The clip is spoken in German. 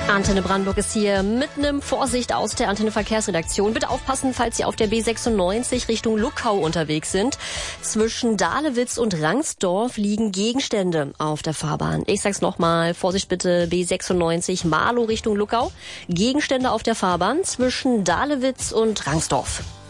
Antenne Brandenburg ist hier mit einem Vorsicht aus der Antenne Verkehrsredaktion. Bitte aufpassen, falls Sie auf der B96 Richtung Luckau unterwegs sind. Zwischen Dahlewitz und Rangsdorf liegen Gegenstände auf der Fahrbahn. Ich sag's nochmal, Vorsicht bitte, B96 Marlow Richtung Luckau. Gegenstände auf der Fahrbahn zwischen Dahlewitz und Rangsdorf.